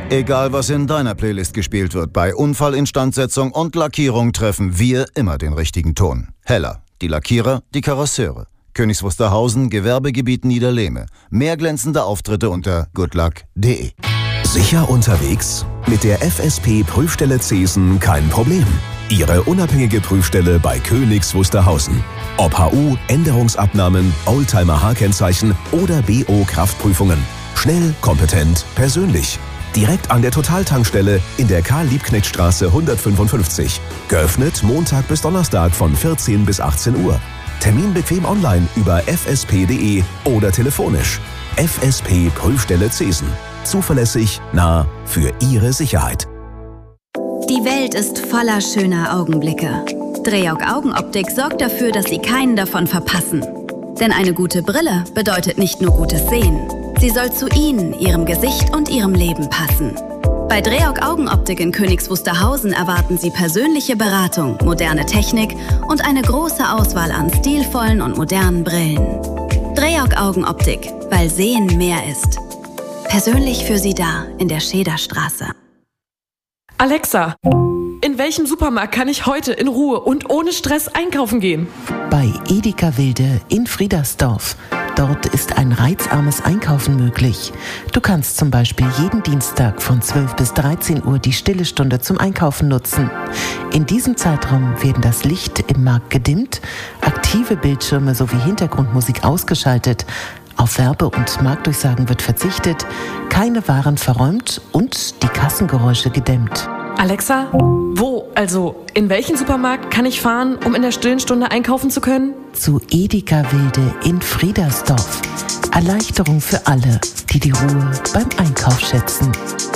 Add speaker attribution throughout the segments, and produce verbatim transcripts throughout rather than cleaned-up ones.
Speaker 1: Egal, was in deiner Playlist gespielt wird, bei Unfallinstandsetzung und Lackierung treffen wir immer den richtigen Ton. Heller, die Lackierer, die Karosseure. Königs Wusterhausen, Gewerbegebiet Niederlehme. Mehr glänzende Auftritte unter goodluck punkt de.
Speaker 2: Sicher unterwegs? Mit der F S P Prüfstelle Zesen kein Problem. Ihre unabhängige Prüfstelle bei Königs Wusterhausen. Ob H U, Änderungsabnahmen, Oldtimer-H-Kennzeichen oder B O-Kraftprüfungen. Schnell, kompetent, persönlich. Direkt an der Totaltankstelle in der Karl-Liebknecht-Straße hundertfünfundfünfzig. Geöffnet Montag bis Donnerstag von vierzehn bis achtzehn Uhr. Termin bequem online über f s p punkt de oder telefonisch. F S P Prüfstelle Zesen. Zuverlässig, nah, für Ihre Sicherheit.
Speaker 3: Die Welt ist voller schöner Augenblicke. Dreog Augenoptik sorgt dafür, dass Sie keinen davon verpassen. Denn eine gute Brille bedeutet nicht nur gutes Sehen. Sie soll zu Ihnen, Ihrem Gesicht und Ihrem Leben passen. Bei Dreog Augenoptik in Königs Wusterhausen erwarten Sie persönliche Beratung, moderne Technik und eine große Auswahl an stilvollen und modernen Brillen. Dreog Augenoptik, weil Sehen mehr ist. Persönlich für Sie da in der Schederstraße.
Speaker 4: Alexa, in welchem Supermarkt kann ich heute in Ruhe und ohne Stress einkaufen gehen?
Speaker 5: Bei Edeka Wilde in Friedersdorf. Dort ist ein reizarmes Einkaufen möglich. Du kannst zum Beispiel jeden Dienstag von zwölf bis dreizehn Uhr die stille Stunde zum Einkaufen nutzen. In diesem Zeitraum werden das Licht im Markt gedimmt, aktive Bildschirme sowie Hintergrundmusik ausgeschaltet, auf Werbe- und Marktdurchsagen wird verzichtet, keine Waren verräumt und die Kassengeräusche gedämmt.
Speaker 4: Alexa, wo, also in welchen Supermarkt kann ich fahren, um in der stillen Stunde einkaufen zu können?
Speaker 5: Zu Edeka Wilde in Friedersdorf. Erleichterung für alle, die die Ruhe beim Einkauf schätzen.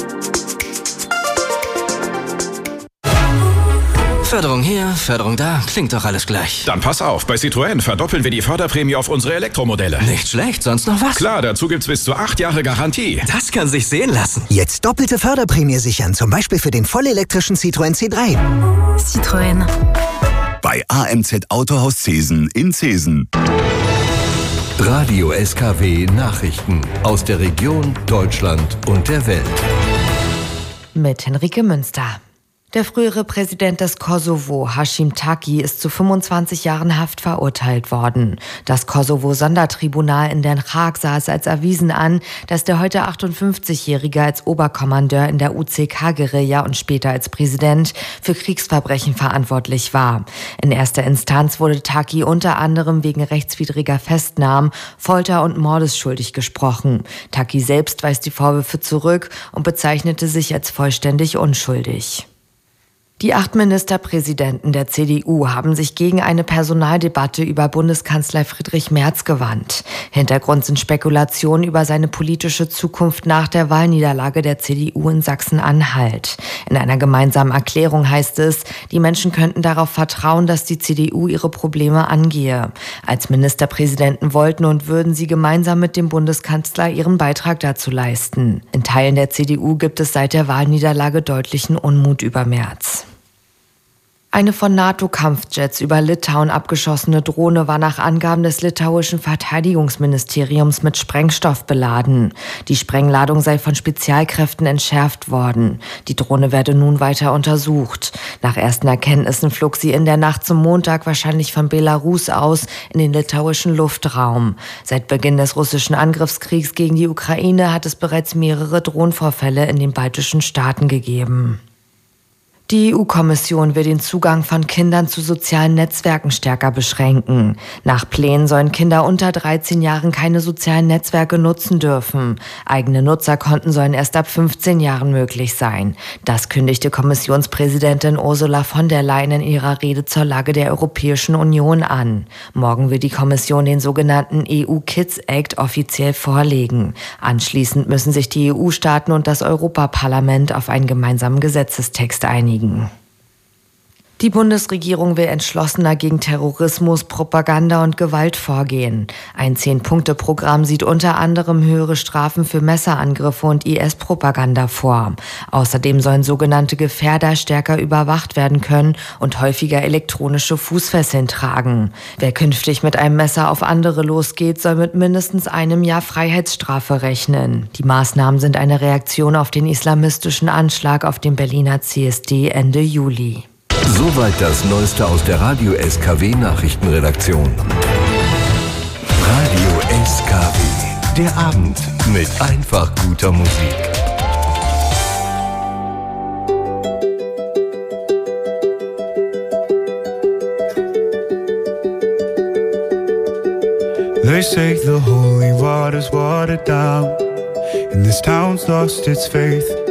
Speaker 6: Förderung hier, Förderung da, klingt doch alles gleich.
Speaker 7: Dann pass auf, bei Citroën verdoppeln wir die Förderprämie auf unsere Elektromodelle.
Speaker 6: Nicht schlecht, sonst noch was?
Speaker 7: Klar, dazu gibt's bis zu acht Jahre Garantie.
Speaker 6: Das kann sich sehen lassen.
Speaker 8: Jetzt doppelte Förderprämie sichern, zum Beispiel für den vollelektrischen Citroën C drei.
Speaker 3: Citroën.
Speaker 9: Bei A M Z Autohaus Zesen in Zesen.
Speaker 10: Radio S K W Nachrichten aus der Region, Deutschland und der Welt.
Speaker 11: Mit Henrike Münster. Der frühere Präsident des Kosovo, Hashim Thaçi, ist zu fünfundzwanzig Jahren Haft verurteilt worden. Das Kosovo-Sondertribunal in Den Haag sah es als erwiesen an, dass der heute achtundfünfzigjährige als Oberkommandeur in der U C K-Guerilla und später als Präsident für Kriegsverbrechen verantwortlich war. In erster Instanz wurde Thaçi unter anderem wegen rechtswidriger Festnahmen, Folter und Mordes schuldig gesprochen. Thaçi selbst weist die Vorwürfe zurück und bezeichnete sich als vollständig unschuldig. Die acht Ministerpräsidenten der C D U haben sich gegen eine Personaldebatte über Bundeskanzler Friedrich Merz gewandt. Hintergrund sind Spekulationen über seine politische Zukunft nach der Wahlniederlage der C D U in Sachsen-Anhalt. In einer gemeinsamen Erklärung heißt es, die Menschen könnten darauf vertrauen, dass die C D U ihre Probleme angehe. Als Ministerpräsidenten wollten und würden sie gemeinsam mit dem Bundeskanzler ihren Beitrag dazu leisten. In Teilen der C D U gibt es seit der Wahlniederlage deutlichen Unmut über Merz. Eine von NATO-Kampfjets über Litauen abgeschossene Drohne war nach Angaben des litauischen Verteidigungsministeriums mit Sprengstoff beladen. Die Sprengladung sei von Spezialkräften entschärft worden. Die Drohne werde nun weiter untersucht. Nach ersten Erkenntnissen flog sie in der Nacht zum Montag wahrscheinlich von Belarus aus in den litauischen Luftraum. Seit Beginn des russischen Angriffskriegs gegen die Ukraine hat es bereits mehrere Drohnenvorfälle in den baltischen Staaten gegeben. Die E U-Kommission will den Zugang von Kindern zu sozialen Netzwerken stärker beschränken. Nach Plänen sollen Kinder unter dreizehn Jahren keine sozialen Netzwerke nutzen dürfen. Eigene Nutzerkonten sollen erst ab fünfzehn Jahren möglich sein. Das kündigte Kommissionspräsidentin Ursula von der Leyen in ihrer Rede zur Lage der Europäischen Union an. Morgen will die Kommission den sogenannten E U Kids Act offiziell vorlegen. Anschließend müssen sich die E U-Staaten und das Europaparlament auf einen gemeinsamen Gesetzestext einigen. Die Bundesregierung will entschlossener gegen Terrorismus, Propaganda und Gewalt vorgehen. Ein Zehn-Punkte-Programm sieht unter anderem höhere Strafen für Messerangriffe und I S-Propaganda vor. Außerdem sollen sogenannte Gefährder stärker überwacht werden können und häufiger elektronische Fußfesseln tragen. Wer künftig mit einem Messer auf andere losgeht, soll mit mindestens einem Jahr Freiheitsstrafe rechnen. Die Maßnahmen sind eine Reaktion auf den islamistischen Anschlag auf dem Berliner C S D Ende Juli.
Speaker 10: Soweit das Neueste aus der Radio S K W Nachrichtenredaktion. Radio S K W. Der Abend mit einfach guter Musik.
Speaker 12: They say the holy water's watered down, and this town's lost its faith.